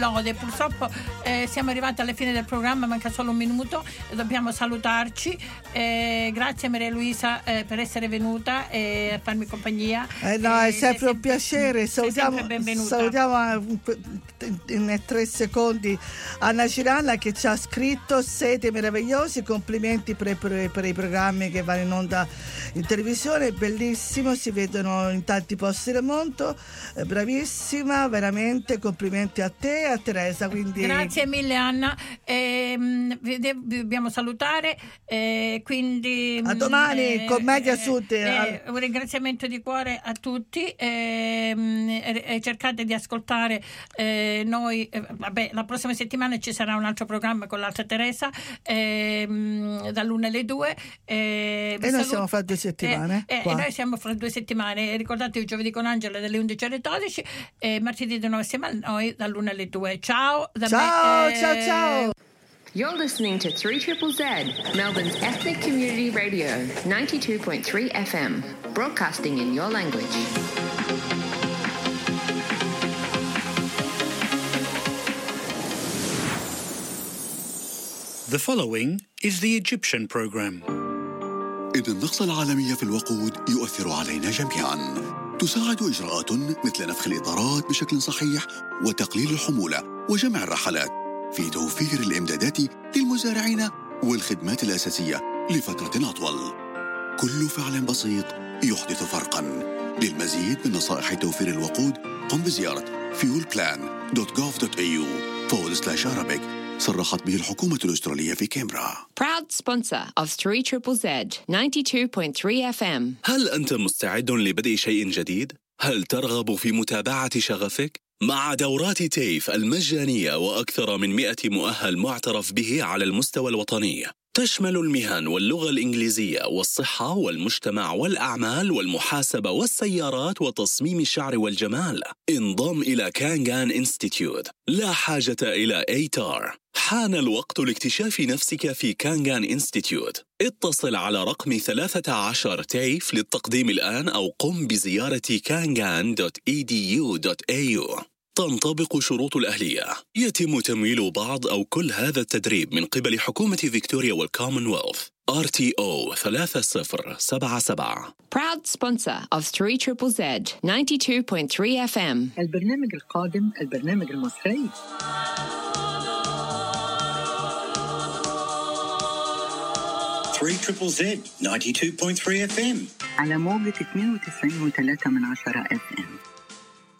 Purtroppo siamo arrivati alla fine del programma, manca solo un minuto e dobbiamo salutarci. Grazie Maria Luisa per essere venuta e farmi compagnia. È sempre un piacere. Salutiamo in 3 secondi Anna Cirana che ci ha scritto: siete meravigliosi, complimenti per i programmi che vanno in onda in televisione, bellissimo, si vedono in tanti posti del mondo, bravissima, veramente, complimenti a te, a Teresa. Quindi grazie mille Anna, vi dobbiamo salutare, quindi a domani con Media Sud. Un ringraziamento di cuore a tutti, cercate di ascoltare noi, la prossima settimana ci sarà un altro programma con l'altra Teresa dall'1 alle 2 e noi siamo fra 2 settimane e noi siamo fra 2 settimane. Ricordatevi giovedì con Angela dalle 11 alle 12 e martedì di nuovo assieme a noi dall'1 alle 2. Ciao ciao. You're listening to 3ZZZ, Melbourne's ethnic community radio, 92.3 FM, broadcasting in your language. The following is the Egyptian program. إن النقص العالمي في الوقود يؤثر علينا جميعاً. تساعد إجراءات مثل نفخ الإطارات بشكل صحيح وتقليل الحمولة وجمع الرحلات في توفير الإمدادات للمزارعين والخدمات الأساسية لفترة أطول. كل فعل بسيط يحدث فرقاً. للمزيد من نصائح توفير الوقود قم بزيارة fuelplan.gov.au/Arabic. صرحت به الحكومة الأسترالية في كامبرا. Proud sponsor of 3ZZZ 92.3 FM. هل أنت مستعد لبدء شيء جديد؟ هل ترغب في متابعة شغفك؟ مع دورات تيف المجانية وأكثر من 100 مؤهل معترف به على المستوى الوطني، تشمل المهن واللغة الإنجليزية والصحة والمجتمع والأعمال والمحاسبة والسيارات وتصميم الشعر والجمال. انضم إلى كانغان إنستيتيوت، لا حاجة إلى ATAR. حان الوقت لاكتشاف نفسك في كانغان إنستيتيوت. اتصل على رقم 13 تيف للتقديم الآن أو قم بزيارة kangan.edu.au. تنطبق شروط الأهلية. يتم تمويل بعض أو كل هذا التدريب من قبل حكومة فيكتوريا والكومنولث. RTO 3077. Proud sponsor of 3ZZZ 92.3 FM. البرنامج القادم، البرنامج المصري. 3ZZZ 92.3 FM على موجة 92.3 FM.